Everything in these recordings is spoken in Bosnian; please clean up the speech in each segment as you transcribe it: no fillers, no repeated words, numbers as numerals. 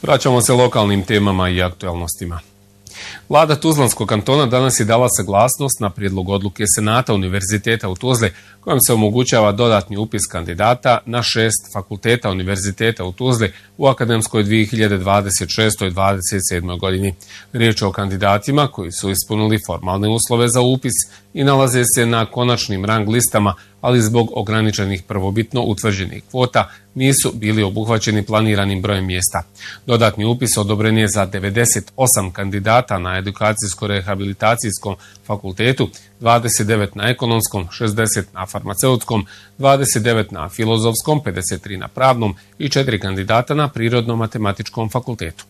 Vraćamo se lokalnim temama i aktualnostima. Vlada Tuzlanskog kantona danas je dala saglasnost na prijedlog odluke Senata Univerziteta u Tuzli kojom se omogućava dodatni upis kandidata na 6 fakulteta Univerziteta u Tuzli u akademskoj 2026-27. godini. Riječ je o kandidatima koji su ispunili formalne uslove za upis i nalaze se na konačnim rang listama, ali zbog ograničenih prvobitno utvrđenih kvota nisu bili obuhvaćeni planiranim brojem mjesta. Dodatni upis odobren je za 98 kandidata na edukacijsko-rehabilitacijskom fakultetu, 29 na ekonomskom, 60 na farmaceutskom, 29 na filozofskom, 53 na pravnom i 4 kandidata na prirodno-matematičkom fakultetu.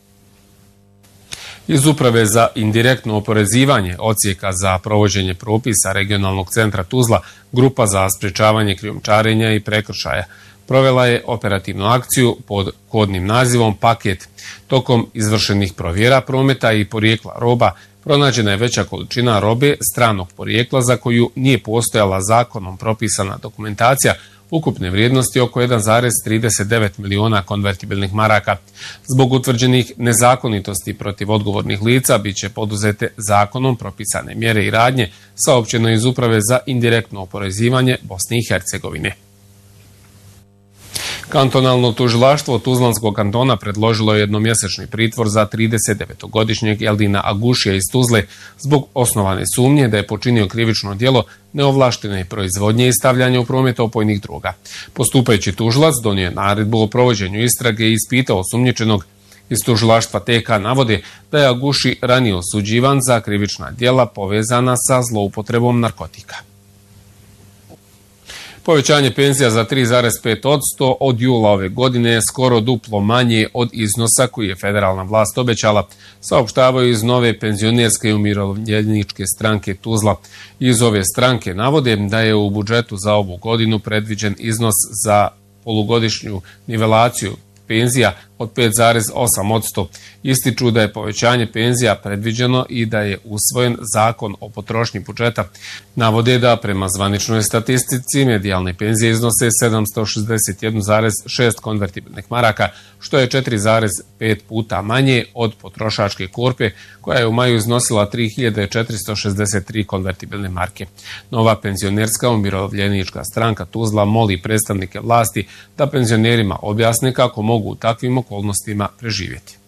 Iz Uprave za indirektno oporezivanje Odsjeka za provođenje propisa Regionalnog centra Tuzla, Grupa za sprječavanje krijumčarenja i prekršaja provela je operativnu akciju pod kodnim nazivom Paket. Tokom izvršenih provjera prometa i porijekla roba pronađena je veća količina robe stranog porijekla za koju nije postojala zakonom propisana dokumentacija ukupne vrijednosti oko 1,39 miliona konvertibilnih maraka. Zbog utvrđenih nezakonitosti protiv odgovornih lica bit će poduzete zakonom propisane mjere i radnje, saopćeno iz Uprave za indirektno oporezivanje Bosne i Hercegovine. Kantonalno tužilaštvo Tuzlanskog kantona predložilo je jednomjesečni pritvor za 39-godišnjeg Eldina Agušija iz Tuzle zbog osnovane sumnje da je počinio krivično djelo neovlaštene proizvodnje i stavljanja u promet opojnih droga. Postupajući tužilac donio je naredbu o provođenju istrage i ispitao osumnjičenog. Iz tužilaštva TK navode da je Aguši ranije osuđivan za krivična djela povezana sa zloupotrebom narkotika. Povećanje penzija za 3,5% od jula ove godine je skoro duplo manje od iznosa koji je federalna vlast obećala, saopštavaju iz nove penzionerske i umirovljeničke stranke Tuzla. Iz ove stranke navode da je u budžetu za ovu godinu predviđen iznos za polugodišnju nivelaciju penzija od 5,8%. Ističu da je povećanje penzija predviđeno i da je usvojen zakon o potrošnji budžeta. Navode da prema zvaničnoj statistici medijalne penzije iznose 761,6 konvertibilnih maraka, što je 4,5 puta manje od potrošačke korpe koja je u maju iznosila 3463 konvertibilne marke. Nova penzionerska umirovljenička stranka Tuzla moli predstavnike vlasti da penzionerima objasne kako mogu u takvim okolnostima preživjeti.